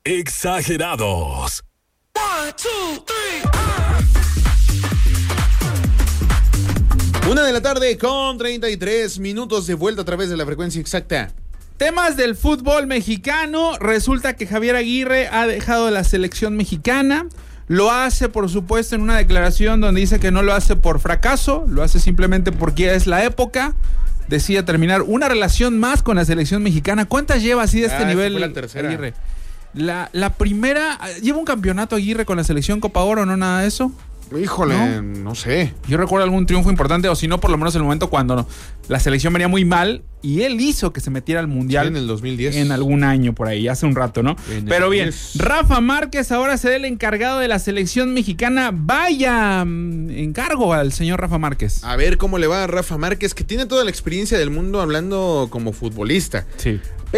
Exagerados. 1, 2, 3. 1 de la tarde con 33 minutos de vuelta a través de la frecuencia exacta. Temas del fútbol mexicano. Resulta que Javier Aguirre ha dejado la selección mexicana. Lo hace, por supuesto, en una declaración donde dice que no lo hace por fracaso, lo hace simplemente porque es la época. Decide terminar una relación más con la selección mexicana. ¿Cuántas lleva así de este nivel, fue la tercera. Aguirre? La primera, ¿lleva un campeonato Aguirre con la selección Copa Oro, no nada de eso? Híjole, no sé. Yo recuerdo algún triunfo importante, o si no, por lo menos el momento cuando la selección venía muy mal y él hizo que se metiera al Mundial. Sí, en el 2010. En algún año por ahí, hace un rato, ¿no? Pero bien, Rafa Márquez ahora será el encargado de la selección mexicana. Vaya encargo al señor Rafa Márquez. A ver cómo le va a Rafa Márquez, que tiene toda la experiencia del mundo hablando como futbolista. Sí.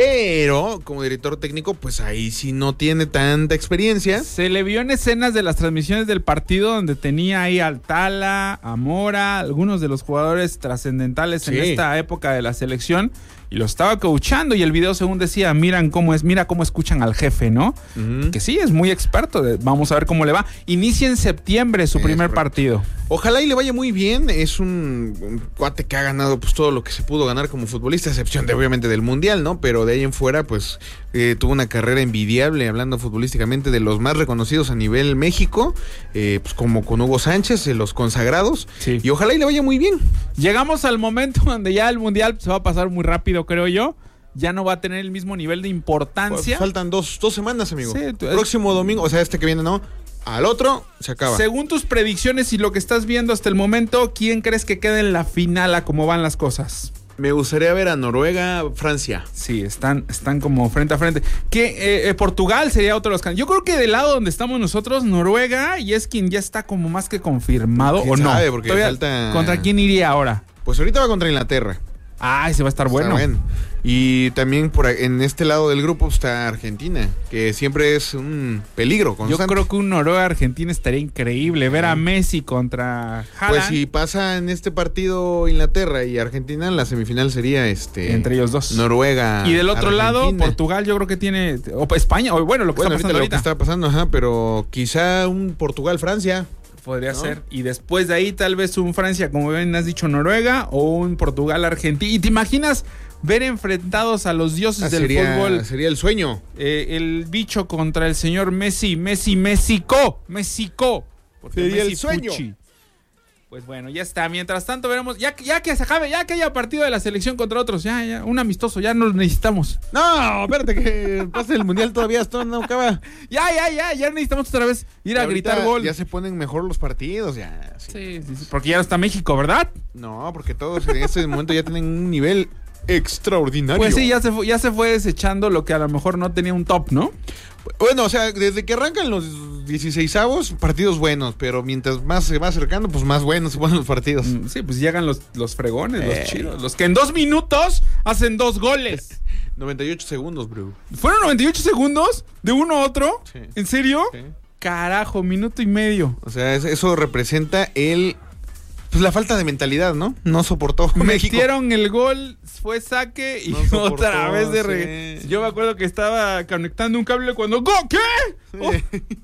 Pero como director técnico, pues ahí sí no tiene tanta experiencia. Se le vio en escenas de las transmisiones del partido donde tenía ahí al Tala, a Mora, algunos de los jugadores trascendentales en esta época de la selección, y lo estaba coachando, y el video según decía, mira cómo escuchan al jefe, ¿no? Uh-huh. Que sí, es muy experto, vamos a ver cómo le va. Inicia en septiembre su primer partido. Ojalá y le vaya muy bien, es un cuate que ha ganado pues todo lo que se pudo ganar como futbolista, a excepción de obviamente del Mundial, ¿no? Pero de ahí en fuera pues tuvo una carrera envidiable, hablando futbolísticamente, de los más reconocidos a nivel México, pues como con Hugo Sánchez, de los consagrados, sí. Y ojalá y le vaya muy bien. Llegamos al momento donde ya el Mundial se va a pasar muy rápido, creo yo. Ya no va a tener el mismo nivel de importancia. Pues faltan dos semanas, amigo. Sí, próximo domingo, o sea, este que viene, ¿no? Al otro, se acaba. Según tus predicciones y lo que estás viendo hasta el momento, ¿quién crees que quede en la final a cómo van las cosas? Me gustaría ver a Noruega, Francia. Sí, están como frente a frente. Que Portugal sería otro de los candidatos. Yo creo que del lado donde estamos nosotros, Noruega, y es quien ya está como más que confirmado, ¿o no? Sabe, porque falta... ¿Contra quién iría ahora? Pues ahorita va contra Inglaterra. Ah, ese va a estar bueno. Y también en este lado del grupo está Argentina, que siempre es un peligro constante. Yo creo que un Noruega-Argentina estaría increíble. Ver a Messi contra Haaland. Pues si pasa en este partido Inglaterra y Argentina, la semifinal sería entre ellos dos. Noruega. Y del otro lado, Portugal yo creo que tiene, o España, o bueno, lo que está pasando ahorita. Lo que está pasando, pero quizá un Portugal-Francia. Podría ser. Y después de ahí tal vez un Francia, como bien has dicho, Noruega, o un Portugal-Argentina. ¿Y te imaginas ver enfrentados a los dioses del fútbol? Sería el sueño. El bicho contra el señor México. Sería el sueño. Pucci. Pues bueno, ya está. Mientras tanto veremos, ya que se acabe, ya que haya partido de la selección contra otros, ya, un amistoso, ya nos necesitamos. No, espérate que pase el Mundial todavía, esto no acaba. Ya necesitamos otra vez ir a gritar gol. Ya se ponen mejor los partidos, ya. Sí, porque ya no está México, ¿verdad? No, porque todos en este momento ya tienen un nivel extraordinario. Pues sí, ya se fue desechando lo que a lo mejor no tenía un top, ¿no? Bueno, o sea, desde que arrancan los 16avos, partidos buenos, pero mientras más se va acercando, pues más buenos se ponen los partidos. Sí, pues llegan los fregones, los chidos, los que en 2 minutos hacen 2 goles. 98 segundos, bro. ¿Fueron 98 segundos de uno a otro? Sí. ¿En serio? Sí. Carajo, minuto y medio. O sea, eso representa pues la falta de mentalidad, ¿no? No soportó México. Metieron el gol, fue saque y otra vez de Yo me acuerdo que estaba conectando un cable cuando ¿qué? Sí. Oh.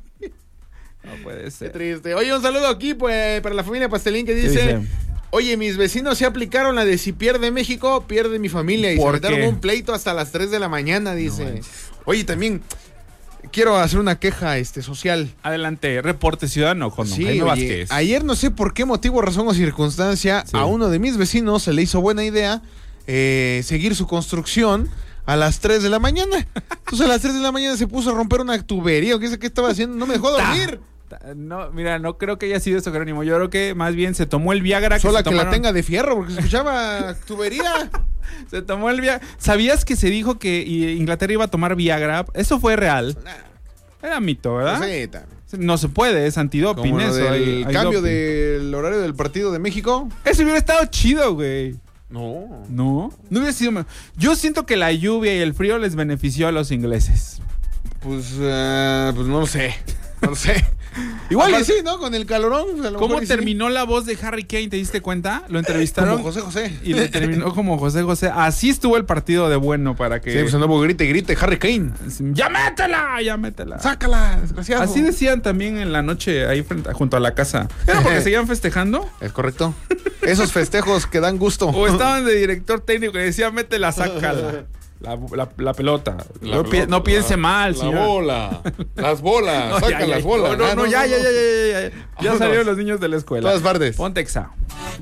No puede ser. Qué triste. Oye, un saludo aquí pues para la familia Pastelín que dice: oye, mis vecinos se aplicaron la de si pierde México, pierde mi familia. Y se metieron un pleito hasta las 3 de la mañana, dice. No, oye, también quiero hacer una queja social. Adelante, reporte ciudadano con Jaime Vázquez. Ayer no sé por qué motivo, razón o circunstancia, a uno de mis vecinos se le hizo buena idea seguir su construcción a las 3 de la mañana. Entonces a las 3 de la mañana se puso a romper una tubería, o qué sé qué estaba haciendo, no me dejó dormir. No, mira, no creo que haya sido eso, Jerónimo. Yo creo que más bien se tomó el Viagra. Solo que la tenga de fierro, porque se escuchaba tubería. Se tomó el Viagra. ¿Sabías que se dijo que Inglaterra iba a tomar Viagra? Eso fue real. Era mito, ¿verdad? Sí, también. No se puede, es antidoping eso. El cambio del horario del partido de México. Eso hubiera estado chido, güey. No hubiera sido. Yo siento que la lluvia y el frío les benefició a los ingleses. Pues no lo sé. No sé. Igual y sí, ¿no? Con el calorón. ¿Cómo terminó la voz de Harry Kane? ¿Te diste cuenta? Lo entrevistaron. Como José. Y le terminó como José. Así estuvo el partido de bueno para que... Sí, pues andaba grite, Harry Kane. ¡Ya métela! ¡Sácala, desgraciado! Así decían también en la noche ahí junto a la casa. ¿Era porque seguían festejando? Es correcto. Esos festejos que dan gusto. O estaban de director técnico y decía, métela, sácala. La pelota. No piense mal, señor. La bola. Las bolas. Saca las bolas. Ya salieron los niños de la escuela. Todas partes. Ponte Exa.